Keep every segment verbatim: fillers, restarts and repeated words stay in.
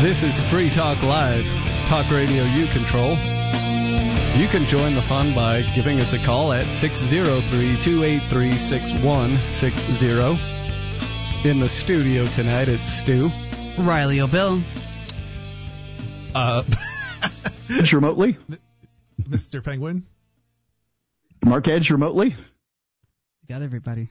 This is Free Talk Live, talk radio you control. You can join the fun by giving us a call at six oh three, two eight three, six one six zero. In the studio tonight, it's Stu. Riley O'Bill. Uh, Edge remotely. Mister Penguin. Mark Edge remotely. Got everybody.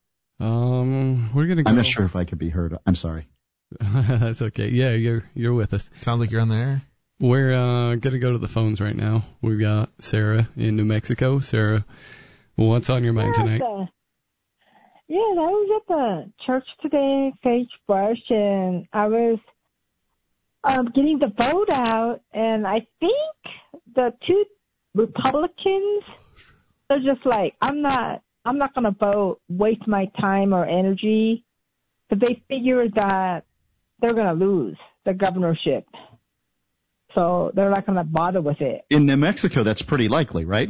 Um, we're gonna go. I'm not sure if I could be heard. I'm sorry. That's okay. Yeah, you're you're with us. Sounds like you're on the air. We're uh, going to go to the phones right now. We've got Sarah in New Mexico. Sarah, what's on your mind tonight? Uh, yeah, I was at the church today, Sagebrush, and I was um, getting the vote out, and I think the two Republicans, they're just like, I'm not, I'm not going to vote, waste my time or energy, because they figure that they're going to lose the governorship. So they're not going to bother with it. In New Mexico, that's pretty likely, right?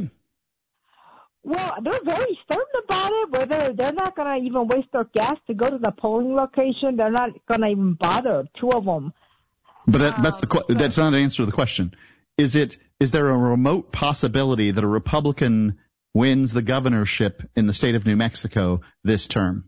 Well, they're very certain about it, whether they're not going to even waste their gas to go to the polling location. They're not going to even bother, two of them. But that, that's the Um, that's not an answer to the question. Is it is there a remote possibility that a Republican wins the governorship in the state of New Mexico this term?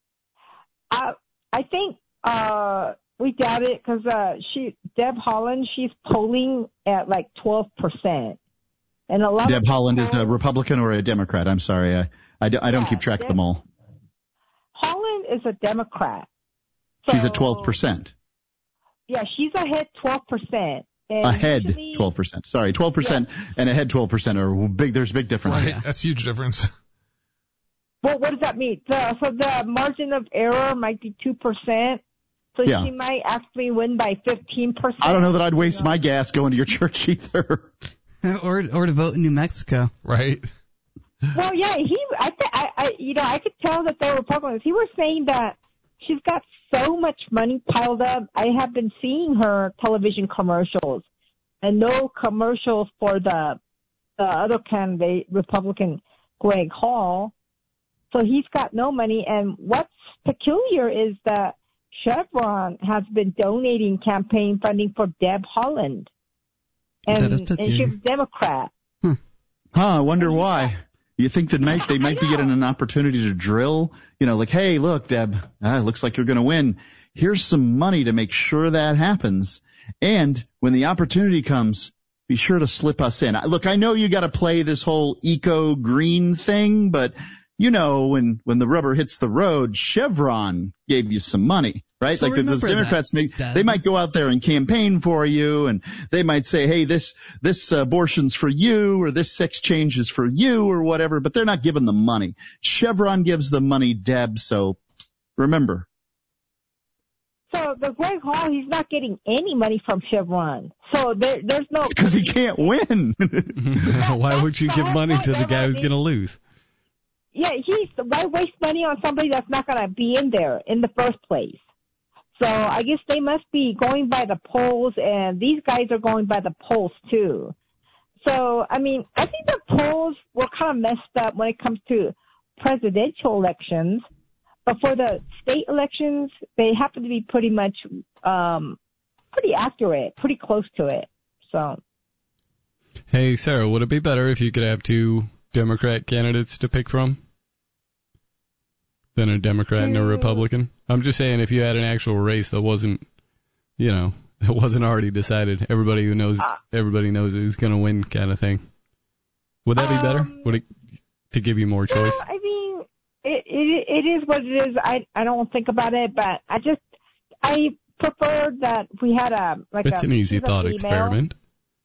I, I think uh, we doubt it because uh, she, Deb Haaland, she's polling at like twelve percent. And a lot Deb of Haaland is people- a Republican or a Democrat? I'm sorry. I, I, do- I don't Yeah, keep track of Deb- them all. Haaland is a Democrat. She's So, at twelve percent. Yeah, she's ahead twelve percent. And Ahead usually- twelve percent. Sorry, twelve percent and ahead twelve percent are big. There's big differences. Right. That's a huge difference. Well, what does that mean? The, so the margin of error might be two percent. So Yeah. she might actually win by fifteen percent. I don't know that I'd waste my gas going to your church either. or or to vote in New Mexico. Right. Well, yeah, he, I, th- I, I, you know, I could tell that they were Republicans. He was saying that she's got so much money piled up. I have been seeing her television commercials, and no commercials for the the other candidate, Republican Greg Hall. So he's got no money. And what's peculiar is that Chevron has been donating campaign funding for Deb Haaland, That is and, and peculiar. she's a Democrat. Huh, I wonder why. You think that might, they might be I know. getting an opportunity to drill, you know, like, hey, look, Deb, ah, it looks like you're going to win. Here's some money to make sure that happens. And when the opportunity comes, be sure to slip us in. I- Look, I know you got to play this whole eco-green thing, but, you know, when, when the rubber hits the road, Chevron gave you some money, right? So like the, the remember that, Democrats, make, Deb. they might go out there and campaign for you, and they might say, hey, this, this abortion's for you, or this sex change is for you, or whatever, but they're not giving them money. Chevron gives the money, Deb, so remember. So the Greg Hall, he's not getting any money from Chevron. So there, there's no. Because he can't win. Why would you give money to the guy who's going to lose? Yeah, he's why waste money on somebody that's not going to be in there in the first place? So I guess they must be going by the polls, and these guys are going by the polls too. So I mean, I think the polls were kind of messed up when it comes to presidential elections, but for the state elections, they happen to be pretty much um, pretty accurate, pretty close to it. So. Hey, Sarah, would it be better if you could have two Democrat candidates to pick from than a Democrat and a Republican? I'm just saying, if you had an actual race that wasn't, you know, that wasn't already decided, everybody who knows, everybody knows who's going to win, kind of thing. Would that be better? Um, Would it to give you more choice? Well, I mean, it, it it is what it is. I I don't think about it, but I just I prefer that we had a like It's a, an easy she's a thought female. experiment.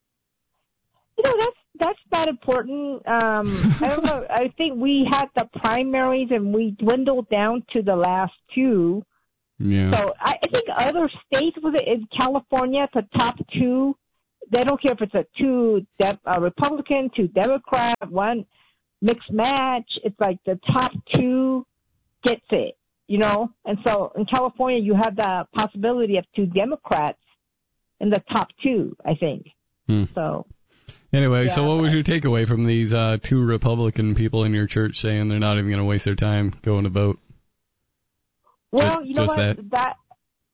You know, that's that's not important. Um, I don't know. I think we had the primaries and we dwindled down to the last two. Yeah. So I, I think other states, was it in California, the top two, they don't care if it's a two de- a Republican, two Democrat, one mixed match. It's like the top two gets it, you know. And so in California, you have the possibility of two Democrats in the top two, I think. Hmm. So. Anyway, Yeah, so what was but- your takeaway from these uh, two Republican people in your church saying they're not even going to waste their time going to vote? Well, Just- you know just what? that. That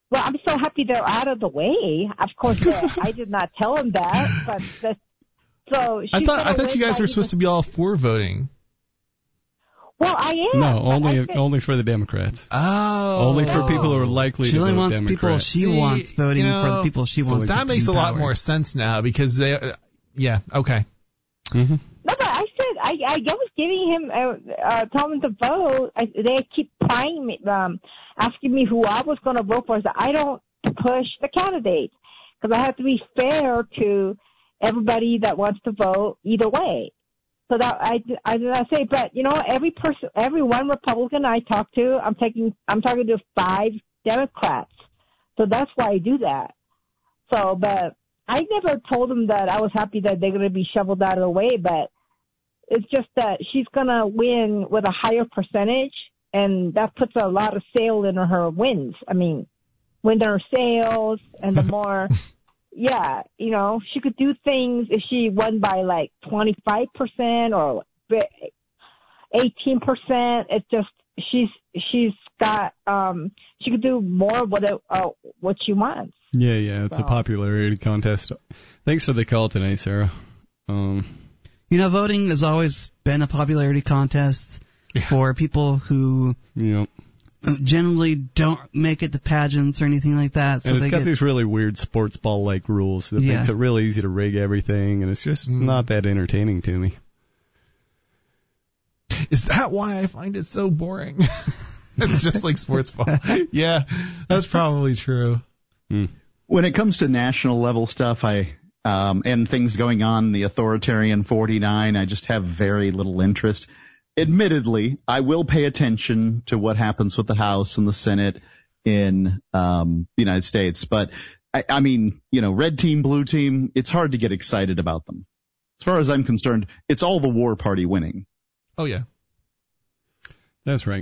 Well, I'm so happy they're out of the way. Of course, uh, I did not tell him that, but the, so she's I thought I gonna thought you win guys by were supposed to be all for voting. Well, I am. No, but only I think- only for the Democrats. Oh. Only for people who are likely She to only vote wants people Democrat. she See, wants voting you know, for the people she so wants. That to makes a lot empower. more sense now because they. Uh, yeah. Okay. Mm-hmm. No, but I said I I was giving him uh, uh telling him to vote. I, they keep prying me, um, asking me who I was going to vote for. I said I don't push the candidates because I have to be fair to everybody that wants to vote either way. So that I I did not say, but you know, every person, every one Republican I talk to, I'm taking I'm talking to five Democrats. So that's why I do that. So, but I never told them that I was happy that they're going to be shoveled out of the way, but it's just that she's going to win with a higher percentage, and that puts a lot of sail in her wins. I mean, when there are sales and the more, yeah, you know, she could do things if she won by like twenty-five percent or eighteen percent. It's just, she's, she's got, um, she could do more of what, it, uh, what she wants. Yeah, yeah, it's So. a popularity contest. Thanks for the call tonight, Sarah. Um, You know, voting has always been a popularity contest Yeah. for people who you know, generally don't make it to pageants or anything like that. So and it's they got get, these really weird sports ball-like rules that Yeah. makes it really easy to rig everything, and it's just Mm. not that entertaining to me. Is that why I find it so boring? It's just like sports ball. Yeah, that's probably true. Mm. When it comes to national level stuff, I um, and things going on, the authoritarian forty-nine, I just have very little interest. Admittedly, I will pay attention to what happens with the House and the Senate in um, the United States. But, I, I mean, you know, red team, blue team, it's hard to get excited about them. As far as I'm concerned, it's all the war party winning. Oh yeah. That's right.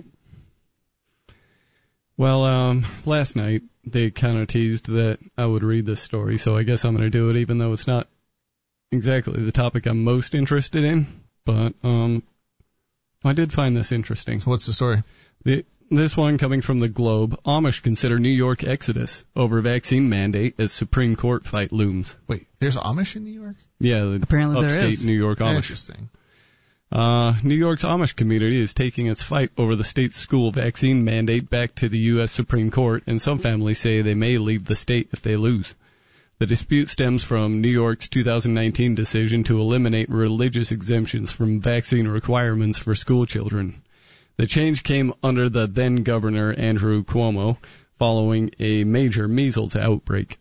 Well, um, last night they kind of teased that I would read this story, so I guess I'm going to do it even though it's not exactly the topic I'm most interested in. But um, I did find this interesting. So what's the story? The, this one coming from the Globe. Amish consider New York exodus over vaccine mandate as Supreme Court fight looms. Wait, there's Amish in New York? Yeah, the Apparently there upstate is. New York Amish. Interesting. Uh, New York's Amish community is taking its fight over the state's school vaccine mandate back to the U S Supreme Court, and some families say they may leave the state if they lose. The dispute stems from New York's two thousand nineteen decision to eliminate religious exemptions from vaccine requirements for school children. The change came under the then Governor Andrew Cuomo following a major measles outbreak.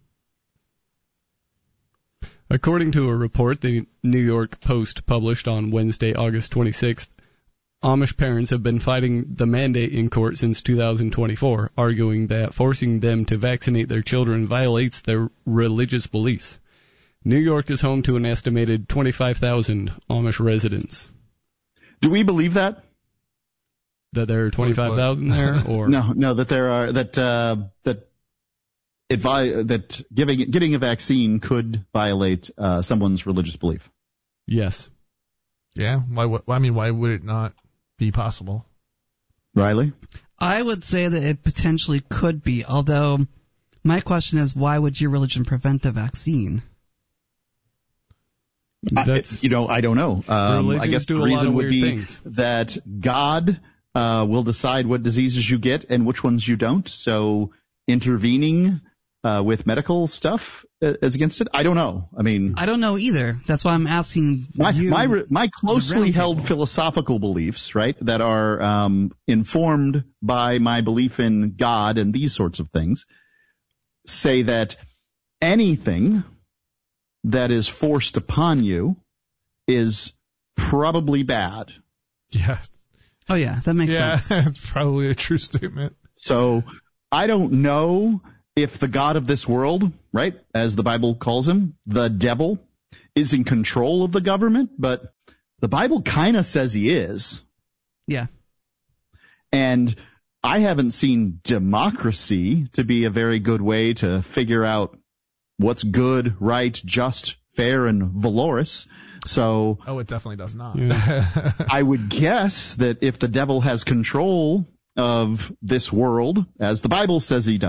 According to a report the New York Post published on Wednesday, August twenty-sixth, Amish parents have been fighting the mandate in court since two thousand twenty-four, arguing that forcing them to vaccinate their children violates their religious beliefs. New York is home to an estimated twenty-five thousand Amish residents. Do we believe that? That there are twenty-five thousand there, or No, no, that there are that uh, that advi- that giving getting a vaccine could violate uh, someone's religious belief. Yes. Yeah. Why? would- I mean, why would it not be possible? Riley? I would say that it potentially could be, although my question is, why would your religion prevent a vaccine? That's I, you know, I don't know. Um, I Religions guess do the a lot reason of would weird be things. that God uh, will decide what diseases you get and which ones you don't. So intervening uh, with medical stuff uh, is against it. I don't know. I mean, I don't know either. That's why I'm asking my you. my re- my closely round held table. philosophical beliefs, right, that are um, informed by my belief in God and these sorts of things, say that anything that is forced upon you is probably bad. Yeah. Oh yeah, that makes Yeah. sense. It's probably a true statement. So I don't know if the God of this world, right, as the Bible calls him, the devil, is in control of the government, but the Bible kind of says he is. Yeah. And I haven't seen democracy to be a very good way to figure out what's good, right, just, fair, and valorous. So Oh, it definitely does not. Yeah. I would guess that if the devil has control of this world, as the Bible says he does,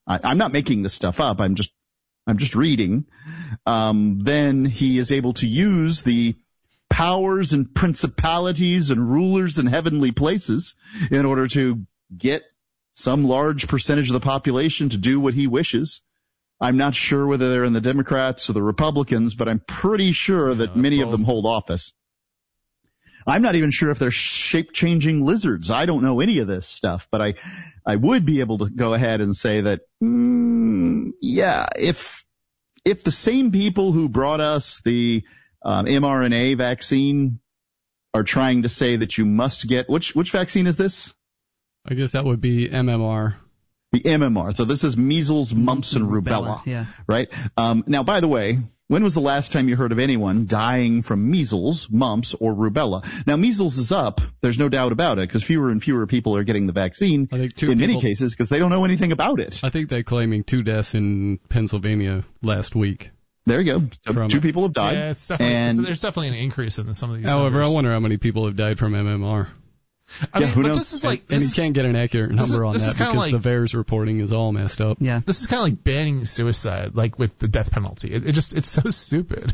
I, I'm not making this stuff up. I'm just, I'm just reading. Um, then he is able to use the powers and principalities and rulers in heavenly places in order to get some large percentage of the population to do what he wishes. I'm not sure whether they're in the Democrats or the Republicans, but I'm pretty sure that Yeah, many both. of them hold office. I'm not even sure if they're shape-changing lizards. I don't know any of this stuff, but I, I would be able to go ahead and say that, mm, yeah, if, if the same people who brought us the um, mRNA vaccine are trying to say that you must get, which, which vaccine is this? I guess that would be M M R. The M M R. So this is measles, mumps, and rubella, Yeah. right? Um, now, by the way, when was the last time you heard of anyone dying from measles, mumps, or rubella? Now, measles is up. There's no doubt about it because fewer and fewer people are getting the vaccine I think two in many people- cases because they don't know anything about it. I think they're claiming two deaths in Pennsylvania last week. There you go. So From two it. people have died. Yeah, it's definitely, and it's, there's definitely an increase in some of these However, numbers. I wonder how many people have died from M M R. I Yeah, mean, who but knows? this is like, And this, you can't get an accurate this is- number on this is that kinda because like- the V A E R S reporting is all messed up. Yeah. this is kind of like banning suicide, like with the death penalty. It, it just, it's so stupid.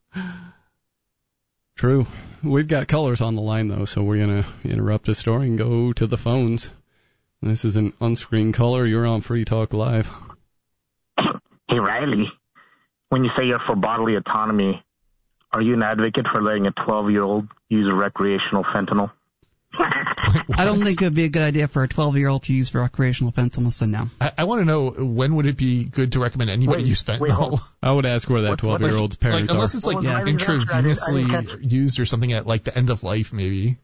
True. We've got callers on the line, though, so we're going to interrupt the story and go to the phones. This is an unscreened caller. You're on Free Talk Live. Hey, Riley, when you say you're for bodily autonomy, are you an advocate for letting a twelve-year-old use recreational fentanyl? I don't think it would be a good idea for a twelve-year-old to use recreational fentanyl, so no. I, I want to know, when would it be good to recommend anybody Wait, use wait, fentanyl? hold- I would ask where that What- what- twelve-year-old's Like, parents unless are. it's like What was Riley's answer? I didn't- I intravenously didn't used or something at like the end of life, maybe.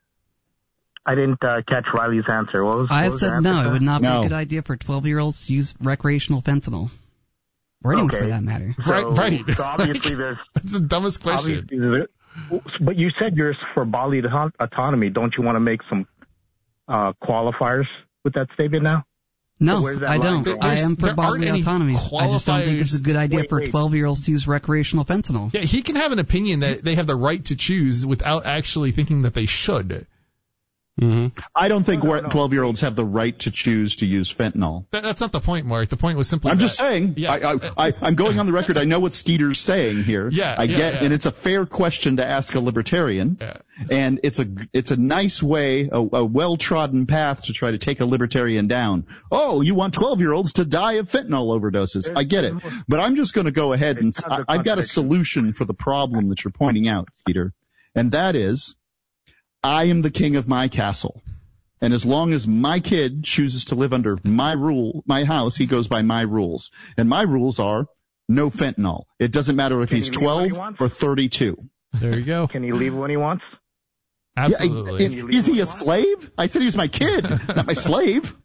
I didn't uh, catch Riley's answer. What was, I what was the said answer no, to it would that? not be No. a good idea for twelve-year-olds to use recreational fentanyl. Or anyone Okay. for that matter. So, Right, right. So obviously there's, That's the dumbest question. obviously there, but you said you're for bodily auto- autonomy. Don't you want to make some uh, qualifiers with that statement now? No, where's that I line don't. drawn? I There's- am for there aren't bodily any autonomy. I just don't think it's a good idea Wait, for wait. twelve-year-olds to use recreational fentanyl. Yeah, he can have an opinion that they have the right to choose without actually thinking that they should. Mm-hmm. I don't think No, no, no. twelve-year-olds have the right to choose to use fentanyl. That, that's not the point, Mark. The point was simply I'm that, just saying. Yeah. I, I, I, I'm going on the record. I know what Skeeter's saying here. Yeah, I yeah, get, yeah. and it's a fair question to ask a libertarian. Yeah. And it's a, it's a nice way, a, a well-trodden path to try to take a libertarian down. Oh, you want twelve-year-olds to die of fentanyl overdoses. I get it. But I'm just going to go ahead and, It's I, not a I've got a contradiction. solution for the problem that you're pointing out, Skeeter. And that is, I am the king of my castle. And as long as my kid chooses to live under my rule, my house, he goes by my rules. And my rules are no fentanyl. It doesn't matter if Can he's he leave when he twelve wants? or thirty-two. There you go. Can he leave when he wants? Absolutely. Yeah, is, is he a slave? I said he was my kid, not my slave.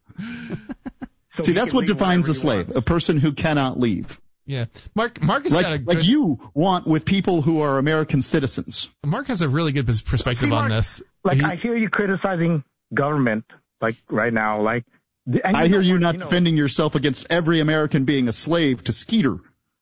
So See, he that's can what leave defines whenever a he slave, wants. a person who cannot leave. yeah. Mark, Mark has got a Like, good, like you want with people who are American citizens. Mark has a really good pers- perspective See, on Mark, this. Like, He- I hear you criticizing government, like, right now. Like, and I hear know you what, not know, defending yourself against every American being a slave to Skeeter.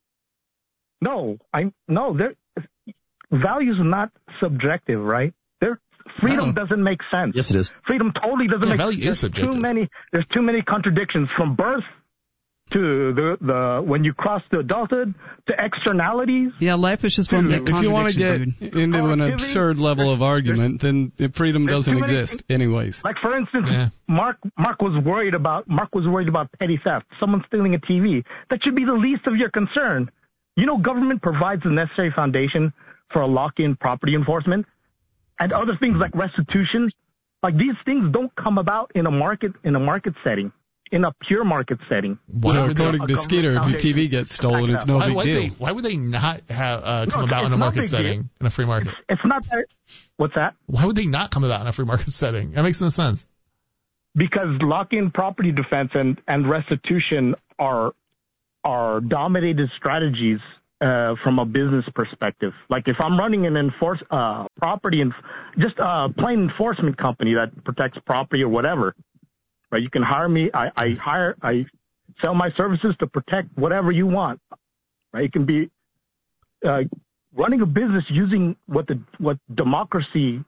No, I no. There, values are not subjective, right? There, freedom No. doesn't make sense. Yes, it is. Freedom totally doesn't Yeah, make value is there's subjective. Too many. There's too many contradictions from birth to the the when you cross to adulthood to externalities. Yeah, life is just one big If you want to contradiction, get dude. into an Productivity, absurd level of argument, then freedom there's doesn't too many exist anyways. Like for instance, Yeah. Mark Mark was worried about Mark was worried about petty theft, someone stealing a T V. That should be the least of your concern. You know, government provides the necessary foundation for a lock-in property enforcement and other things like restitution. Like these things don't come about in a market in a market setting, in a pure market setting. Why So would they- according to Skeeter, if your T V gets stolen, it's no why, big why, deal. they, why would they not have uh, come No, about it's in a not market big setting, deal. in a free market? It's not that. What's that? Why would they not come about in a free market setting? That makes no sense. Because lock-in property defense and, and restitution are are dominated strategies uh, from a business perspective. Like if I'm running an enforce uh, property and just a plain enforcement company that protects property or whatever, right? You can hire me. I, I hire. I sell my services to protect whatever you want. Right? It can be uh, running a business using what the what democracy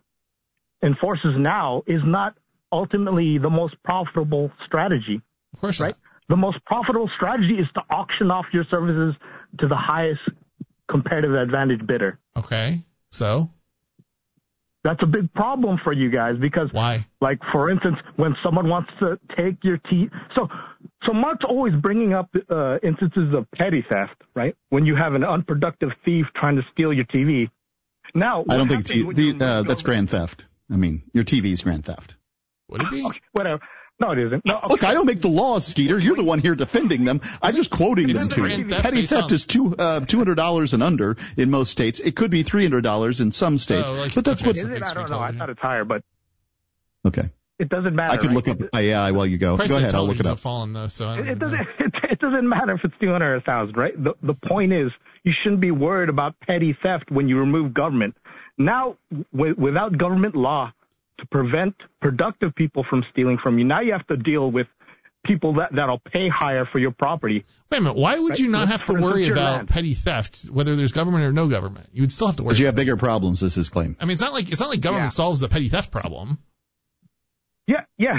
enforces now is not ultimately the most profitable strategy. Of course Right. not. the most profitable strategy is to auction off your services to the highest competitive advantage bidder. Okay. So? That's a big problem for you guys because, why? Like, for instance, when someone wants to take your T V, so so Mark's always bringing up uh, instances of petty theft, right? When you have an unproductive thief trying to steal your T V. Now, I don't think t- the, uh, that's grand theft. I mean, your T V's grand theft. Would it be? Okay, whatever. No, it isn't. No, okay. Look, I don't make the laws, Skeeter. You're the one here defending them. I'm just quoting them to you. Petty theft is two uh, two hundred dollars and under in most states. It could be three hundred dollars in some states. Oh, like, but that's okay, what. Is it? I don't know. I thought it's higher, but okay. It doesn't matter. I could right? look up A I while you go. Price Go of ahead. I'll look it televisions up. have fallen though, so I don't It, it know. doesn't. It, it doesn't matter if it's two hundred or a thousand, right? The the point is, you shouldn't be worried about petty theft when you remove government. Now, w- without government law to prevent productive people from stealing from you, now you have to deal with people that that'll pay higher for your property. Wait a minute. Why would Right? you not For have to instance, worry your about land. petty theft, whether there's government or no government? You would still have to worry. Because you have about bigger it. problems, is his claim. I mean, it's not like it's not like government Yeah. solves the petty theft problem. Yeah, yeah.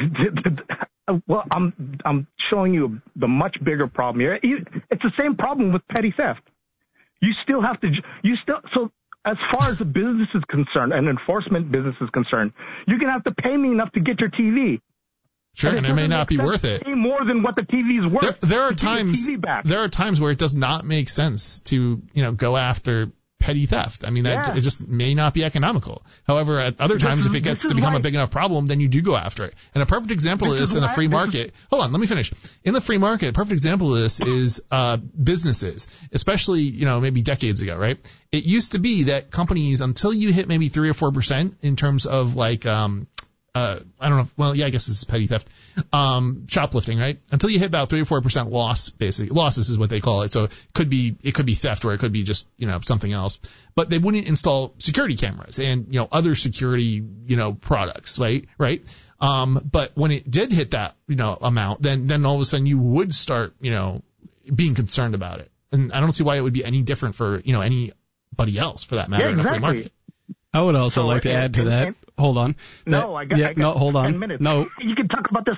Well, I'm I'm showing you the much bigger problem here. You- It's the same problem with petty theft. You still have to. You still so. As far as the business is concerned, and enforcement business is concerned, you're gonna have to pay me enough to get your T V. Sure, and it may doesn't not be make sense worth to it. Pay more than what the T V is worth. There, there are to get your times T V back. there are times where it does not make sense to you know go after petty theft. I mean, that Yeah. it just may not be economical. However, at other This times, is- if it gets this to is become why- a big enough problem, then you do go after it. And a perfect example of This this is in a why- free this market. Hold on, let me finish. In the free market, a perfect example of this is uh, businesses, especially you know maybe decades ago, right? It used to be that companies, until you hit maybe three or four percent in terms of like um, uh, I don't know. Well, yeah, I guess this is petty theft. Um, shoplifting, right? Until you hit about three or four percent loss, basically. Losses is what they call it. So it could be, it could be theft or it could be just, you know, something else. But they wouldn't install security cameras and, you know, other security, you know, products, right? Right? Um, but when it did hit that, you know, amount, then, then all of a sudden you would start, you know, being concerned about it. And I don't see why it would be any different for, you know, anybody else for that matter Yeah, in a free exactly. market. I would also So, like to and- add to and- that. and- hold on. No, That- I got, yeah, I got no, hold on. ten minutes. No, You can talk about this.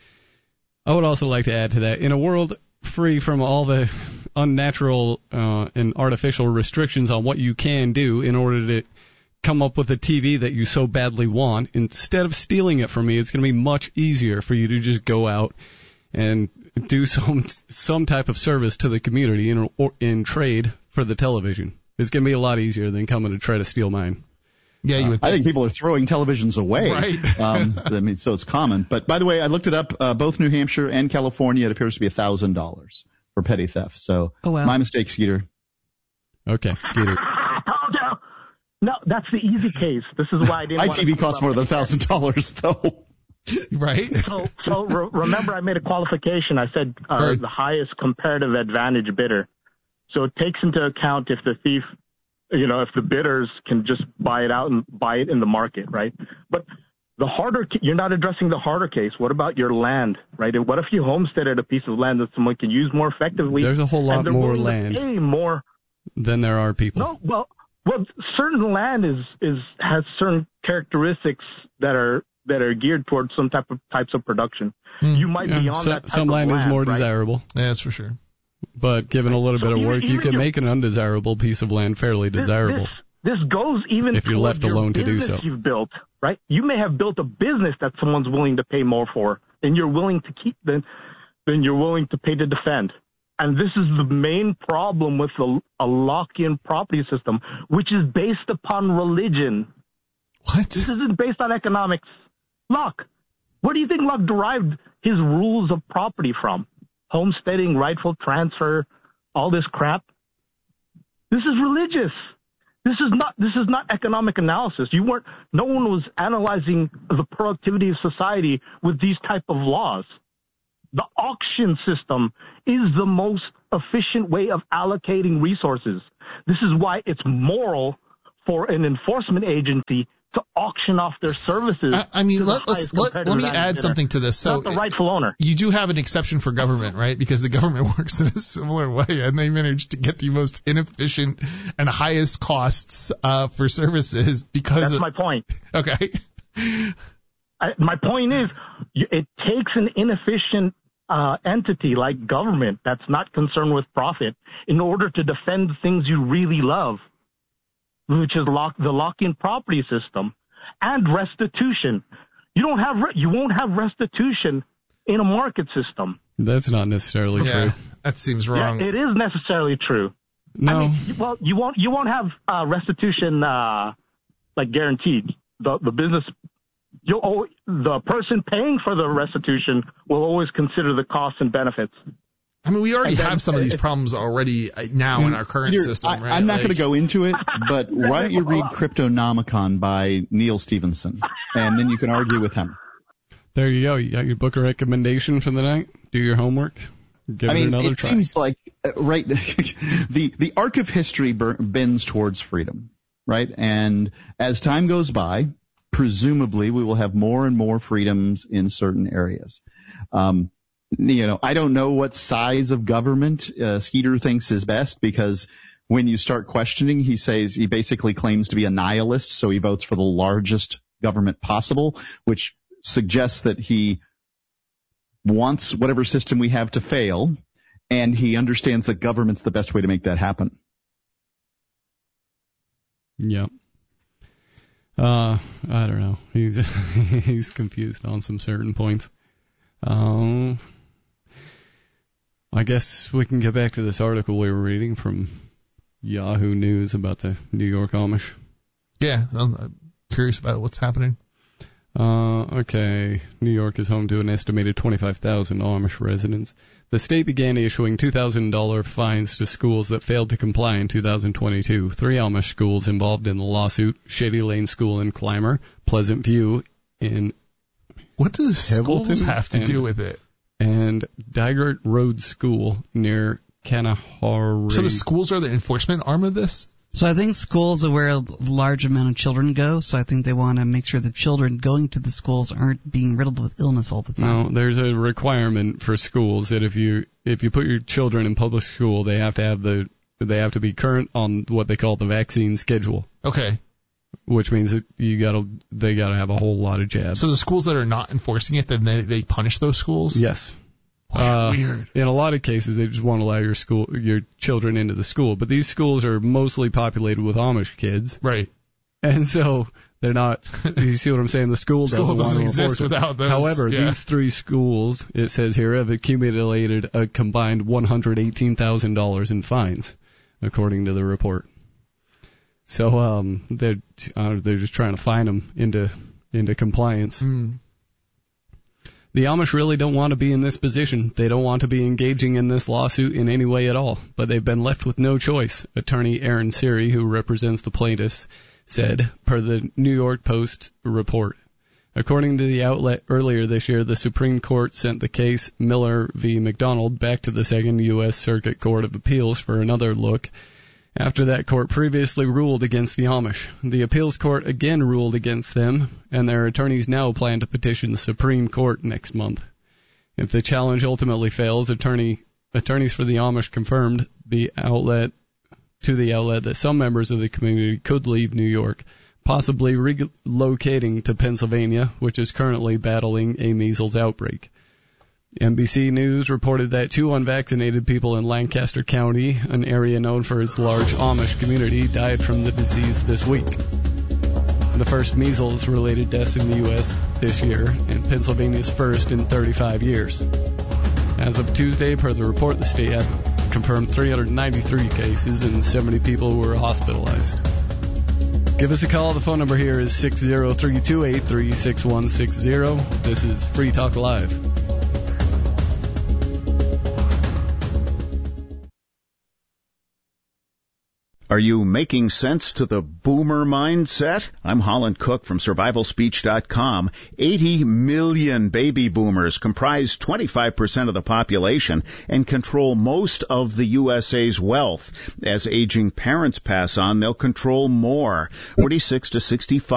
I would also like to add to that. In a world free from all the unnatural uh, and artificial restrictions on what you can do in order to come up with a T V that you so badly want, instead of stealing it from me, it's going to be much easier for you to just go out and do some some type of service to the community in or in trade for the television. It's going to be a lot easier than coming to try to steal mine. Yeah, you would I think. think people are throwing televisions away. Right. um, I mean, so it's common. But by the way, I looked it up. Uh, both New Hampshire and California, it appears to be a thousand dollars for petty theft. So Oh, wow. my mistake, Skeeter. Okay, Skeeter. I told you. No, that's the easy case. This is why I didn't. My want T V to costs more than a thousand dollars, though. Right? So, so re- remember, I made a qualification. I said uh, Right. the highest comparative advantage bidder. So it takes into account if the thief, you know, if the bidders can just buy it out and buy it in the market, right? But the harder, ca- you're not addressing the harder case. What about your land, right? And what if you homesteaded a piece of land that someone can use more effectively? There's a whole lot and they're more willing to land pay more. than there are people. No, well, well, certain land is is has certain characteristics that are that are geared towards some type of types of production. Hmm. You might Yeah, be on so- that type some of land is more right? desirable, Yeah, that's for sure. but given a little So bit of even- work, you even can your- make an undesirable piece of land fairly This- desirable. This, this goes even If you're towards left your alone to do business so. You've built, right? You may have built a business that someone's willing to pay more for, and you're willing to keep than than you're willing to pay to defend. And this is the main problem with a, a lock-in property system, which is based upon religion. What? This isn't based on economics. Locke, where do you think Locke derived his rules of property from? Homesteading, rightful transfer, all this crap. This is religious. This is not this is not economic analysis. You weren't no one was analyzing the productivity of society with these type of laws. The auction system is the most efficient way of allocating resources. This is why it's moral for an enforcement agency to auction off their services. I, I mean, to the let, let's highest let, let competitive me advantage add bidder, something to this. So not the rightful owner. you do have an exception for government, right? Because the government works in a similar way, and they manage to get the most inefficient and highest costs uh, for services because That's of, my point. okay. I, my point is, you- it takes an inefficient uh, entity like government that's not concerned with profit in order to defend things you really love, which is lock, the lock-in property system and restitution. You don't have, you won't have restitution in a market system. That's not necessarily yeah, true. That seems wrong. Yeah, it is necessarily true. No. I mean, well, you won't, you won't have uh, restitution uh, like guaranteed. The the business, you'll the person paying for the restitution will always consider the costs and benefits. I mean, we already then, have some of these problems already now in our current Peter, system, I, right? I'm not Like, going to go into it, but why don't you read Cryptonomicon by Neil Stephenson, and then you can argue with him. There you go. You got your book recommendation for the night. Do your homework. Give I it mean, another it try. seems like, uh, right, the, the arc of history bur- bends towards freedom, right? And as time goes by, presumably we will have more and more freedoms in certain areas. Um, you know, I don't know what size of government uh, Skeeter thinks is best, because when you start questioning, he says he basically claims to be a nihilist, so he votes for the largest government possible, which suggests that he wants whatever system we have to fail, and he understands that government's the best way to make that happen. Yeah. Uh, I don't know. He's he's confused on some certain points. Um, I guess we can get back to this article we were reading from Yahoo News about the New York Amish. Yeah, I'm curious about what's happening. Uh, okay. New York is home to an estimated twenty-five thousand Amish residents. The state began issuing two thousand dollars fines to schools that failed to comply in two thousand twenty-two. Three Amish schools involved in the lawsuit: Shady Lane School in Clymer, Pleasant View in What does schools Hamilton have to and- do with it? and Dygert Road School near Kanahari. So the schools are the enforcement arm of this? So I think schools are where a large amount of children go, so I think they want to make sure the children going to the schools aren't being riddled with illness all the time. No, there's a requirement for schools that if you if you put your children in public school, they have to have the they have to be current on what they call the vaccine schedule, Okay. which means that you gotta they gotta have a whole lot of jabs. So the schools that are not enforcing it, then they, they punish those schools? Yes. Wow, Uh, weird. In a lot of cases, they just won't allow your school, your children into the school. But these schools are mostly populated with Amish kids, Right. and so they're not. You see what I'm saying? The school doesn't, School doesn't want to exist enforce it. without those. However, yeah. these three schools, it says here, have accumulated a combined one hundred eighteen thousand dollars in fines, according to the report. So um, they're uh, they're just trying to fine them into into compliance. Mm. The Amish really don't want to be in this position. They don't want to be engaging in this lawsuit in any way at all, but they've been left with no choice. Attorney Aaron Siri, who represents the plaintiffs, said, per the New York Post report. According to the outlet, earlier this year, the Supreme Court sent the case Miller v. McDonald back to the Second U S Circuit Court of Appeals for another look, after that court previously ruled against the Amish. The appeals court again ruled against them, and their attorneys now plan to petition the Supreme Court next month. If the challenge ultimately fails, attorney attorneys for the Amish confirmed the outlet to the outlet that some members of the community could leave New York, possibly relocating to Pennsylvania, which is currently battling a measles outbreak. N B C News reported that two unvaccinated people in Lancaster County, an area known for its large Amish community, died from the disease this week. The first measles-related deaths in the U S this year, and Pennsylvania's first in thirty-five years. As of Tuesday, per the report, the state had confirmed three hundred ninety-three cases and seventy people were hospitalized. Give us a call. The phone number here is six zero three, two eight three, six one six zero. This is Free Talk Live. Are you making sense to the boomer mindset? I'm Holland Cook from survival speech dot com. eighty million baby boomers comprise twenty-five percent of the population and control most of the U S A's wealth. As aging parents pass on, they'll control more. forty-six to sixty-five